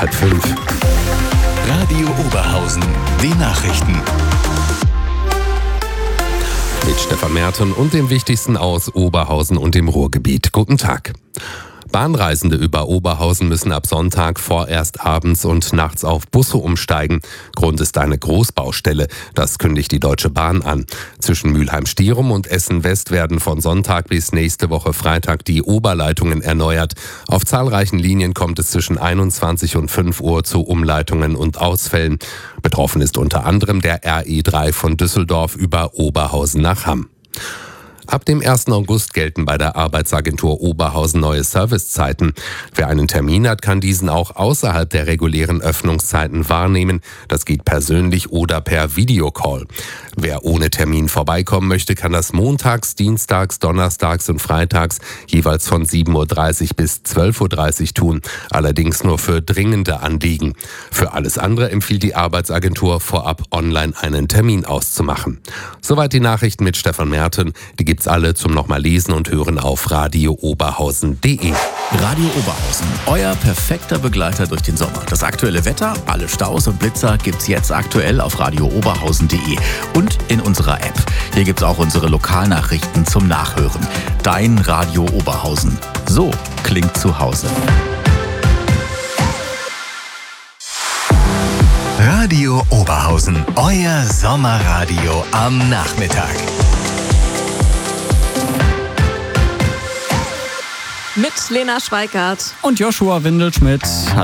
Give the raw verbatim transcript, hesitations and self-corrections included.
Halb fünf. Radio Oberhausen, die Nachrichten. Mit Stefan Merten und dem Wichtigsten aus Oberhausen und dem Ruhrgebiet. Guten Tag. Bahnreisende über Oberhausen müssen ab Sonntag vorerst abends und nachts auf Busse umsteigen. Grund ist eine Großbaustelle. Das kündigt die Deutsche Bahn an. Zwischen Mülheim-Stierum und Essen-West werden von Sonntag bis nächste Woche Freitag die Oberleitungen erneuert. Auf zahlreichen Linien kommt es zwischen einundzwanzig und fünf Uhr zu Umleitungen und Ausfällen. Betroffen ist unter anderem der R E drei von Düsseldorf über Oberhausen nach Hamm. Ab dem ersten August gelten bei der Arbeitsagentur Oberhausen neue Servicezeiten. Wer einen Termin hat, kann diesen auch außerhalb der regulären Öffnungszeiten wahrnehmen. Das geht persönlich oder per Videocall. Wer ohne Termin vorbeikommen möchte, kann das montags, dienstags, donnerstags und freitags jeweils von sieben Uhr dreißig bis zwölf Uhr dreißig tun. Allerdings nur für dringende Anliegen. Für alles andere empfiehlt die Arbeitsagentur vorab online einen Termin auszumachen. Soweit die Nachrichten mit Stefan Merten. Die gibt's alle zum nochmal lesen und hören auf radio oberhausen punkt de. Radio Oberhausen, euer perfekter Begleiter durch den Sommer. Das aktuelle Wetter, alle Staus und Blitzer gibt's jetzt aktuell auf radio oberhausen punkt de und in unserer App. Hier gibt's auch unsere Lokalnachrichten zum Nachhören. Dein Radio Oberhausen. So klingt zu Hause. Radio Oberhausen, euer Sommerradio am Nachmittag. Mit Lena Schweikart und Joshua Windelschmidt.